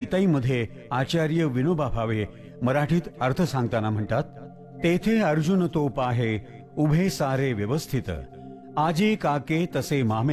गीताईमध्ये आचार्य विनोबा भावे मराठीत अर्थ सांगताना म्हणतात, तेथे अर्जुन तो पाहे उभे सारे व्यवस्थित, आजे काके तसे मामे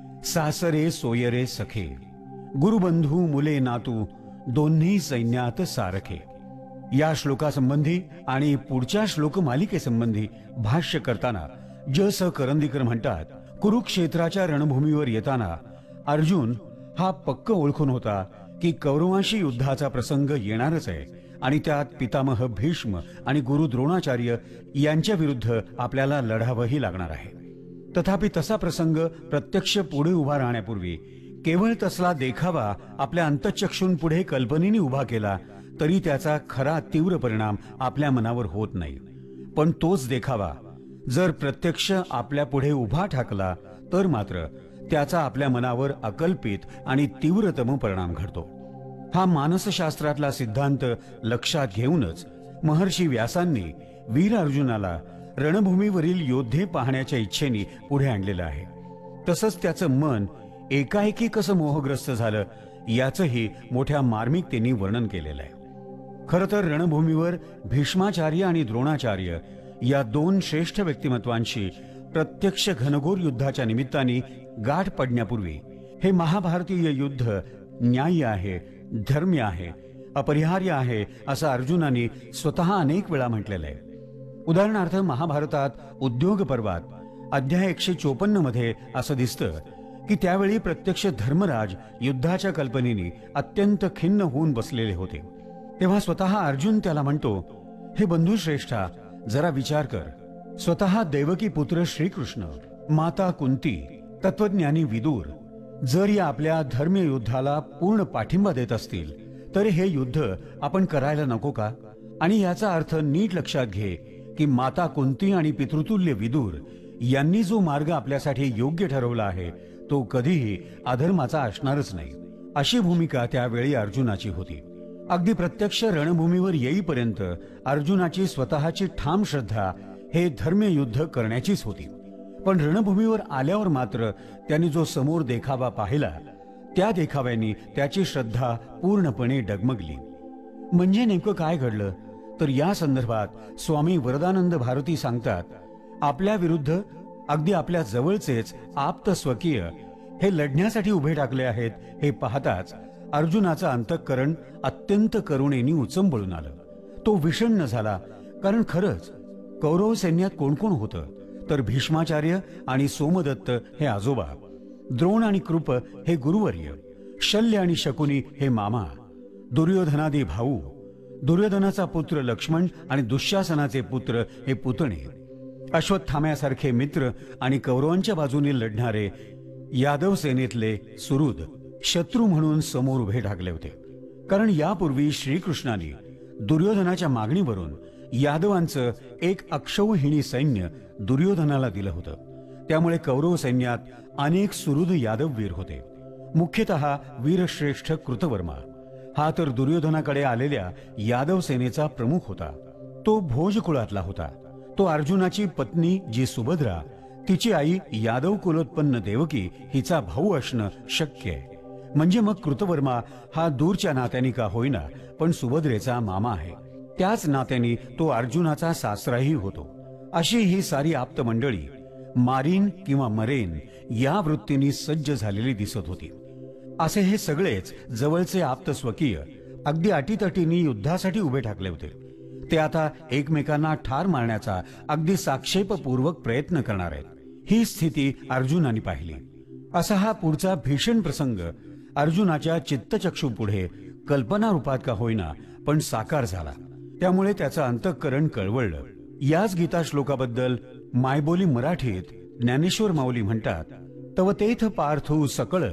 सासरे सोयरे सखे, गुरुबंधू मुले नातू दोन्ही सैन्यात सारखे. या श्लोकासंबंधी आणि पुढच्या श्लोक मालिकेसंबंधी भाष्य करताना ज.स. करंदीकर म्हणतात, कुरुक्षेत्राच्या रणभूमीवर येताना अर्जुन हा पक्क ओळखून होता की कौरवांशी युद्धाचा प्रसंग येणारच आहे आणि त्यात पितामह भीष्म आणि गुरु द्रोणाचार्य यांच्या विरुद्ध आपल्याला लढावंही लागणार आहे. तथापि तसा प्रसंग प्रत्यक्ष पुढे उभा राहण्यापूर्वी केवळ तसला देखावा आपल्या अंतःचक्षूंपुढे पुढे कल्पनेने उभा केला तरी त्याचा खरा तीव्र परिणाम आपल्या मनावर होत नाही. पण तोच देखावा जर प्रत्यक्ष आपल्या पुढे उभा ठाकला तर मात्र त्याचा आपल्या मनावर अकल्पित आणि तीव्रतम परिणाम घडतो. हा मानसशास्त्रातला सिद्धांत लक्षात घेऊनच महर्षी व्यासांनी वीर अर्जुनाला रणभूमीवरील योद्धे पाहण्याच्या इच्छेने पुढे आणलेलं आहे. तसंच त्याचं मन एकाएकी कसं मोहग्रस्त झालं याचंही मोठ्या मार्मिकतेने वर्णन केलेलं आहे. खरं तर रणभूमीवर भीष्माचार्य आणि द्रोणाचार्य या दोन श्रेष्ठ व्यक्तिमत्वांशी प्रत्यक्ष घनघोर युद्धाच्या निमित्ताने गाठ पडण्यापूर्वी हे महाभारतीय युद्ध न्याय्य आहे, धर्म्य आहे, अपरिहार्य आहे असं अर्जुनाने स्वतः अनेक वेळा म्हटलेलं आहे. उदाहरणार्थ महाभारतात उद्योग पर्वात अध्याय 154 मध्ये असं दिसतं की त्यावेळी प्रत्यक्ष धर्मराज युद्धाच्या कल्पनेने अत्यंत खिन्न होऊन बसलेले होते. तेव्हा स्वतः अर्जुन त्याला म्हणतो, हे बंधुश्रेष्ठा, जरा विचार कर. स्वतः देवकी पुत्र श्रीकृष्ण, माता कुंती, तत्वज्ञानी विदूर जर या आपल्या धर्मीय युद्धाला पूर्ण पाठिंबा देत असतील तर हे युद्ध आपण करायला नको का? आणि याचा अर्थ नीट लक्षात घे की माता कुंती आणि पितृतुल्य विदूर यांनी जो मार्ग आपल्यासाठी योग्य ठरवला आहे तो कधीही अधर्माचा असणारच नाही. अशी भूमिका त्यावेळी अर्जुनाची होती. अगदी प्रत्यक्ष रणभूमीवर येईपर्यंत अर्जुनाची स्वतःची ठाम श्रद्धा हे धर्म्य युद्ध करण्याचीच होती. पण रणभूमीवर आल्यावर मात्र त्यांनी जो समोर देखावा पाहिला त्या देखाव्याने त्याची श्रद्धा पूर्णपणे डगमगली. म्हणजे नेमकं काय घडलं तर या संदर्भात स्वामी वरदानंद भारती सांगतात, आपल्या विरुद्ध अगदी आपल्या जवळचेच आप्त स्वकीय हे लढण्यासाठी उभे टाकले आहेत हे पाहताच अर्जुनाचं अंतःकरण अत्यंत करुणेने उचंबळून आलं. तो विषण्ण झाला. कारण खरंच कौरव सैन्यात कोण कोण होतं तर भीष्माचार्य आणि सोमदत्त हे आजोबा, द्रोण आणि कृप हे गुरुवर्य, शल्य आणि शकुनी हे मामा, दुर्योधनादी भाऊ, दुर्योधनाचा पुत्र लक्ष्मण आणि दुःशासनाचे पुत्र हे पुतणे, अश्वत्थाम्यासारखे मित्र आणि कौरवांच्या बाजूने लढणारे यादव सेनेतले सुहृद शत्रू म्हणून समोर उभे ठाकले होते. कारण यापूर्वी श्रीकृष्णाने दुर्योधनाच्या मागणीवरून यादवांचं एक अक्षौहिणी सैन्य दुर्योधनाला दिलं होतं. त्यामुळे कौरव सैन्यात अनेक सुहृद यादव वीर होते. मुख्यतः वीरश्रेष्ठ कृतवर्मा हा तर दुर्योधनाकडे आलेल्या यादव सेनेचा प्रमुख होता. तो भोज कुळातला होता. तो अर्जुनाची पत्नी जी सुभद्रा, तिची आई यादव कुलोत्पन्न देवकी हिचा भाऊ असणं शक्य आहे. म्हणजे मग कृतवर्मा हा दूरच्या नात्याने का होईना पण सुभद्रेचा मामा आहे. त्याच नात्याने तो अर्जुनाचा सासराही होतो. अशी ही सारी आप्त मंडळी मारीन किंवा मरेन या वृत्तीने सज्ज झालेली दिसत होती. असे हे सगळेच जवळचे आप्त स्वकीय अगदी अटीतटीने युद्धासाठी उभे ठाकले होते. ते आता एकमेकांना ठार मारण्याचा अगदी साक्षेपपूर्वक प्रयत्न करणार आहेत. ही स्थिती अर्जुनाने पाहिली. असा हा पुढचा भीषण प्रसंग अर्जुनाच्या चित्तचक्षू पुढे कल्पना रूपात का होईना पण साकार झाला. त्यामुळे त्याचं अंतःकरण कळवळलं. याच गीता श्लोकाबद्दल मायबोली मराठीत ज्ञानेश्वर माऊली म्हणतात, तव तेथ पार्थू सकळ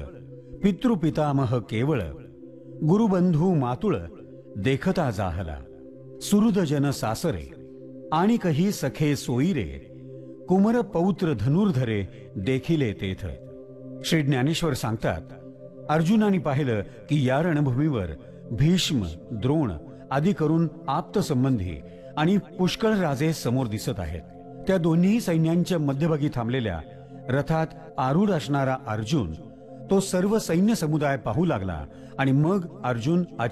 पितृपितामह केवळ, गुरुबंधू मातुळ देखता जाहला, सुहृद जन सासरे आणि कही सखे सोयीरे, कुमर पौत्र धनुर्धरे देखिले तेथ. श्री ज्ञानेश्वर सांगतात, अर्जुनाने पाहिलं की या रणभूमीवर भीष्म, द्रोण आदी करून आप्त संबंधी आणि पुष्कळ राजे समोर दिसत आहेत. त्या दोन्ही सैन्यांच्या मध्यभागी थांबलेल्या रथात आरूढ असणारा अर्जुन तो सर्व सैन्य समुदाय पाहू लागला आणि मग अर्जुन